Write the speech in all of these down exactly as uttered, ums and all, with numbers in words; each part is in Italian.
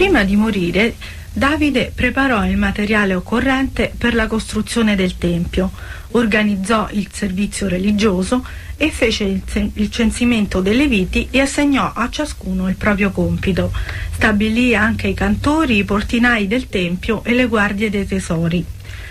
Prima di morire, Davide preparò il materiale occorrente per la costruzione del Tempio, organizzò il servizio religioso e fece il, il censimento dei Leviti e assegnò a ciascuno il proprio compito. Stabilì anche i cantori, i portinai del Tempio e le guardie dei tesori.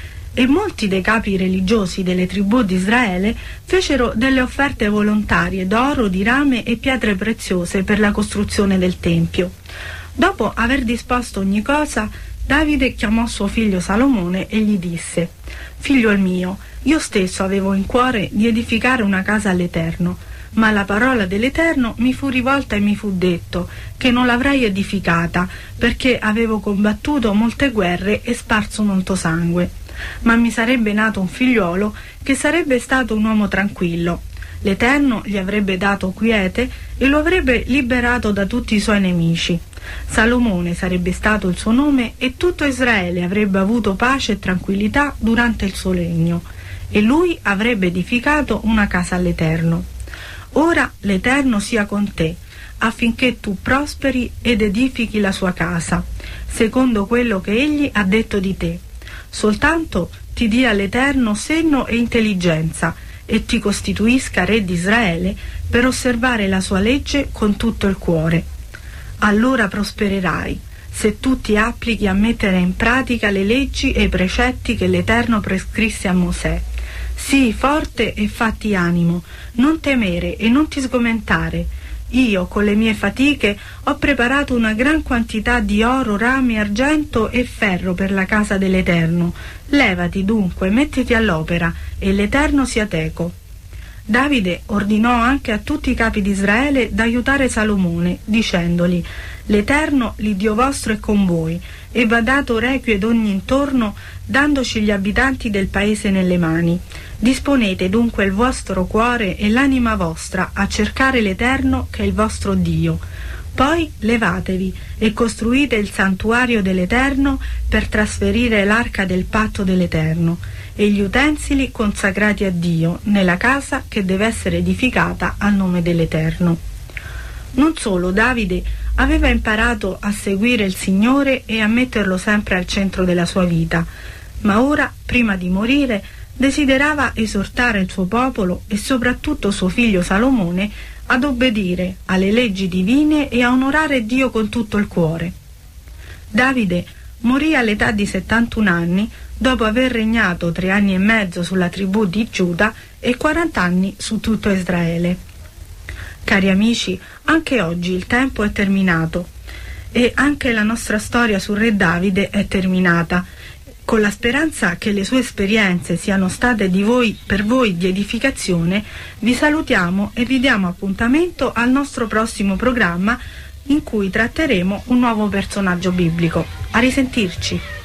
E molti dei capi religiosi delle tribù di Israele fecero delle offerte volontarie d'oro, di rame e pietre preziose per la costruzione del Tempio. Dopo aver disposto ogni cosa, Davide chiamò suo figlio Salomone e gli disse: «Figlio mio, io stesso avevo in cuore di edificare una casa all'Eterno, ma la parola dell'Eterno mi fu rivolta e mi fu detto che non l'avrei edificata, perché avevo combattuto molte guerre e sparso molto sangue. Ma mi sarebbe nato un figliuolo che sarebbe stato un uomo tranquillo. L'Eterno gli avrebbe dato quiete e lo avrebbe liberato da tutti i suoi nemici. Salomone sarebbe stato il suo nome e tutto Israele avrebbe avuto pace e tranquillità durante il suo regno, e lui avrebbe edificato una casa all'Eterno. Ora l'Eterno sia con te, affinché tu prosperi ed edifichi la sua casa, secondo quello che egli ha detto di te. Soltanto ti dia l'Eterno senno e intelligenza, e ti costituisca re di Israele per osservare la sua legge con tutto il cuore. Allora prospererai, se tu ti applichi a mettere in pratica le leggi e i precetti che l'Eterno prescrisse a Mosè. Sii forte e fatti animo, non temere e non ti sgomentare. Io, con le mie fatiche, ho preparato una gran quantità di oro, rame, argento e ferro per la casa dell'Eterno. Levati dunque, mettiti all'opera, e l'Eterno sia teco». Davide ordinò anche a tutti i capi di Israele d'aiutare Salomone, dicendogli: «L'Eterno, l'Iddio vostro, è con voi, e va dato requie ogni intorno, dandoci gli abitanti del paese nelle mani. Disponete dunque il vostro cuore e l'anima vostra a cercare l'Eterno, che è il vostro Dio. Poi levatevi e costruite il santuario dell'Eterno per trasferire l'arca del patto dell'Eterno e gli utensili consacrati a Dio nella casa che deve essere edificata al nome dell'Eterno». Non solo Davide aveva imparato a seguire il Signore e a metterlo sempre al centro della sua vita, ma ora, prima di morire, desiderava esortare il suo popolo e soprattutto suo figlio Salomone ad obbedire alle leggi divine e a onorare Dio con tutto il cuore. Davide morì all'età di settantuno anni, dopo aver regnato tre anni e mezzo sulla tribù di Giuda e quaranta anni su tutto Israele. Cari amici, anche oggi il tempo è terminato e anche la nostra storia sul re Davide è terminata. Con la speranza che le sue esperienze siano state di voi, per voi di edificazione, vi salutiamo e vi diamo appuntamento al nostro prossimo programma in cui tratteremo un nuovo personaggio biblico. A risentirci!